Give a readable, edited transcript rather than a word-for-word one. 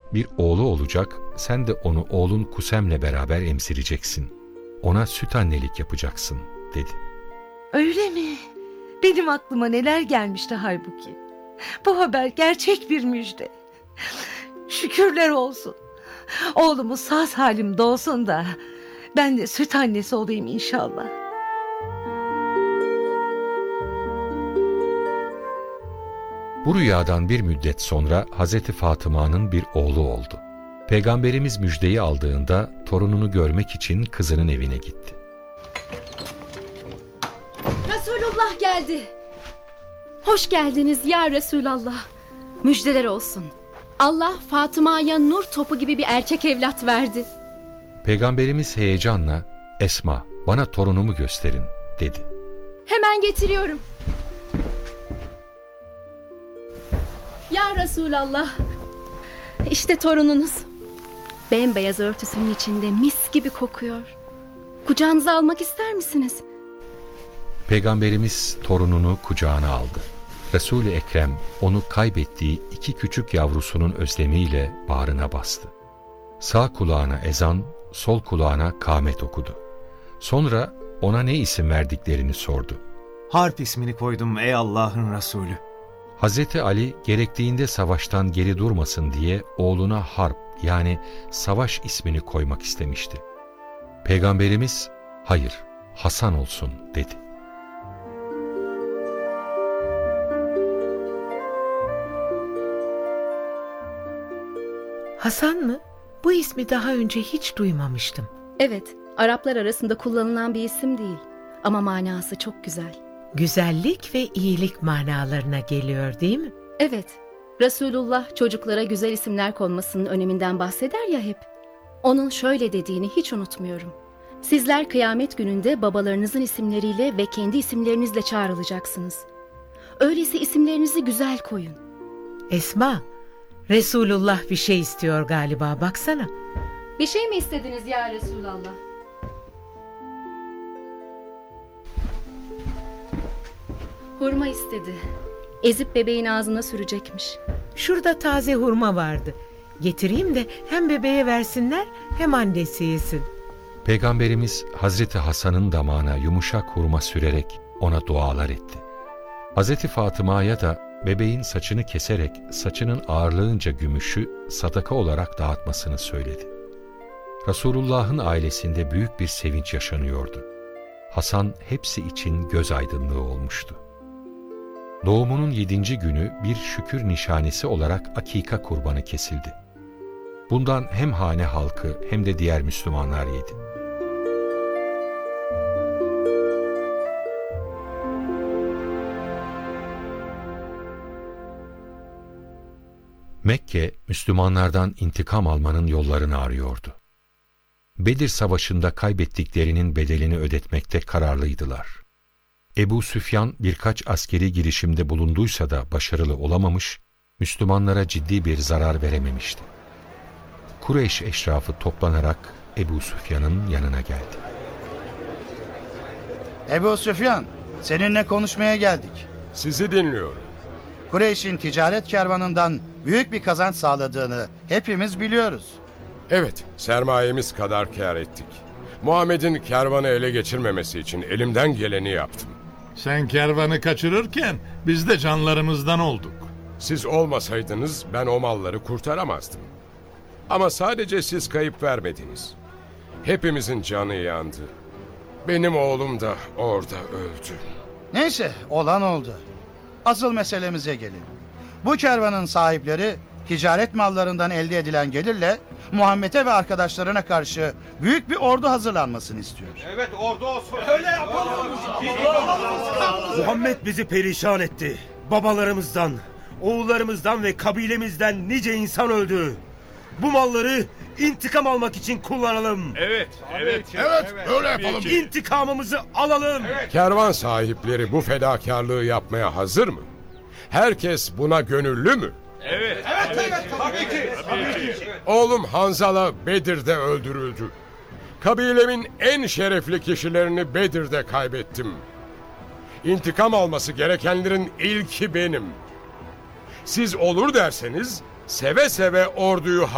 Bir oğlu olacak, sen de onu oğlun Kusem'le beraber emzireceksin. Ona süt annelik yapacaksın, dedi. Öyle mi? Benim aklıma neler gelmişti halbuki. Bu haber gerçek bir müjde. Şükürler olsun. Oğlumuz sağ salim doğsun da ben de süt annesi olayım inşallah. Bu rüyadan bir müddet sonra Hazreti Fatıma'nın bir oğlu oldu. Peygamberimiz müjdeyi aldığında torununu görmek için kızının evine gitti. Resulullah geldi. Hoş geldiniz ya Resulallah. Müjdeler olsun. Allah Fatıma'ya nur topu gibi bir erkek evlat verdi. Peygamberimiz heyecanla, Esma, bana torunumu gösterin, dedi. Hemen getiriyorum. Ya Resulallah. İşte torununuz. Bembeyaz örtüsünün içinde mis gibi kokuyor. Kucağınıza almak ister misiniz? Torununu kucağına aldı. Resul-i Ekrem onu kaybettiği 2 küçük yavrusunun özlemiyle bağrına bastı. Sağ kulağına ezan, sol kulağına kâmet okudu. Sonra ona ne isim verdiklerini sordu. Harp ismini koydum ey Allah'ın Resulü. Hazreti Ali gerektiğinde savaştan geri durmasın diye oğluna Harp yani savaş ismini koymak istemişti. Peygamberimiz hayır Hasan olsun dedi. Hasan mı? Bu ismi daha önce hiç duymamıştım. Evet, Araplar arasında kullanılan bir isim değil. Ama manası çok güzel. Güzellik ve iyilik manalarına geliyor değil mi? Evet, Resulullah çocuklara güzel isimler konmasının öneminden bahseder ya hep. Onun şöyle dediğini hiç unutmuyorum. Sizler kıyamet gününde babalarınızın isimleriyle ve kendi isimlerinizle çağrılacaksınız. Öyleyse isimlerinizi güzel koyun. Esma, Resulullah bir şey istiyor galiba, baksana. Bir şey mi istediniz ya Resulallah? Hurma istedi. Ezip bebeğin ağzına sürecekmiş. Şurada taze hurma vardı. Getireyim de hem bebeğe versinler hem annesi yesin. Peygamberimiz Hazreti Hasan'ın damağına yumuşak hurma sürerek ona dualar etti. Hazreti Fatıma'ya da bebeğin saçını keserek saçının ağırlığınca gümüşü sadaka olarak dağıtmasını söyledi. Resulullah'ın ailesinde büyük bir sevinç yaşanıyordu. Hasan hepsi için göz aydınlığı olmuştu. Doğumunun 7. günü bir şükür nişanesi olarak akika kurbanı kesildi. Bundan hem hane halkı hem de diğer Müslümanlar yedi. Mekke, Müslümanlardan intikam almanın yollarını arıyordu. Bedir Savaşı'nda kaybettiklerinin bedelini ödetmekte kararlıydılar. Ebu Süfyan birkaç askeri girişimde bulunduysa da başarılı olamamış, Müslümanlara ciddi bir zarar verememişti. Kureyş eşrafı toplanarak Ebu Süfyan'ın yanına geldi. Ebu Süfyan, seninle konuşmaya geldik. Sizi dinliyorum. Kureyş'in ticaret kervanından büyük bir kazanç sağladığını hepimiz biliyoruz. Evet, sermayemiz kadar kâr ettik. Muhammed'in kervanı ele geçirmemesi için elimden geleni yaptım. Sen kervanı kaçırırken biz de canlarımızdan olduk. Siz olmasaydınız ben o malları kurtaramazdım. Ama sadece siz kayıp vermediniz. Hepimizin canı yandı. Benim oğlum da orada öldü. Neyse, olan oldu. Asıl meselemize gelin. Bu kervanın sahipleri ticaret mallarından elde edilen gelirle Muhammed'e ve arkadaşlarına karşı büyük bir ordu hazırlanmasını istiyor. Evet, ordu olsun. Öyle yapalım. Muhammed bizi perişan etti. Babalarımızdan, oğullarımızdan ve kabilemizden nice insan öldü. Bu malları intikam almak için kullanalım. Evet, Öyle yapalım. İntikamımızı alalım. Kervan sahipleri bu fedakarlığı yapmaya hazır mı? Herkes buna gönüllü mü? Evet, tabii ki. Oğlum Hanzala Bedir'de öldürüldü. Kabilemin en şerefli kişilerini Bedir'de kaybettim. İntikam alması gerekenlerin ilki benim. Siz olur derseniz seve seve orduyu